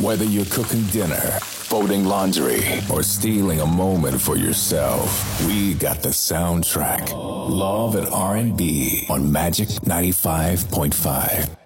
Whether you're cooking dinner, folding laundry, or stealing a moment for yourself, we got the soundtrack. Love and R&B on Magic 95.5.